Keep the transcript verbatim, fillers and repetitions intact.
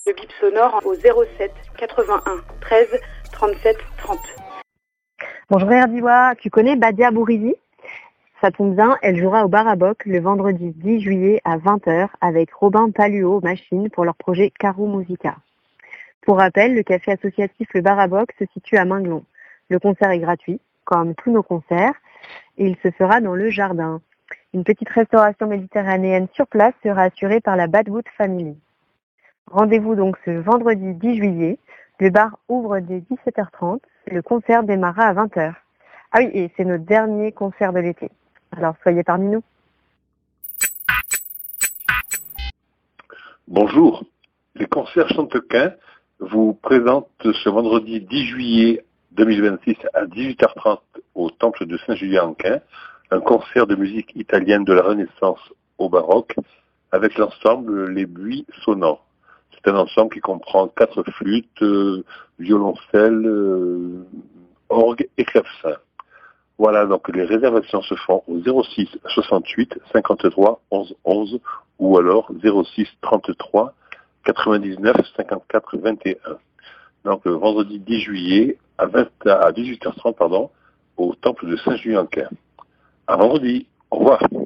Le bip sonore au zéro sept quatre-vingt-un treize trente-sept trente. Bonjour Erdiwa, tu connais Badia Bourizi? Ça tombe bien, elle jouera au Bar à Boc le vendredi dix juillet à vingt heures avec Robin Paluo Machine pour leur projet Caro Musica. Pour rappel, le café associatif Le Bar à Boc se situe à Minglon. Le concert est gratuit, comme tous nos concerts, et il se fera dans le jardin. Une petite restauration méditerranéenne sur place sera assurée par la Badwood Family. Rendez-vous donc ce vendredi dix juillet. Le bar ouvre dès dix-sept heures trente. Le concert démarrera à vingt heures. Ah oui, et c'est notre dernier concert de l'été. Alors soyez parmi nous. Bonjour. Les concerts Chantequin vous présentent ce vendredi dix juillet deux mille vingt-six à dix-huit heures trente au Temple de Saint-Julien-en-Quin un concert de musique italienne de la Renaissance au baroque avec l'ensemble Les Buis Sonores. C'est un ensemble qui comprend quatre flûtes, euh, violoncelle, euh, orgue et clavecin. Voilà, donc les réservations se font au zéro six soixante-huit cinquante-trois onze onze ou alors zéro six trente-trois quatre-vingt-dix-neuf cinquante-quatre vingt et un. Donc le vendredi dix juillet à, vingt, à dix-huit heures trente pardon, au Temple de Saint-Julien-en-Quin. À vendredi. Au revoir.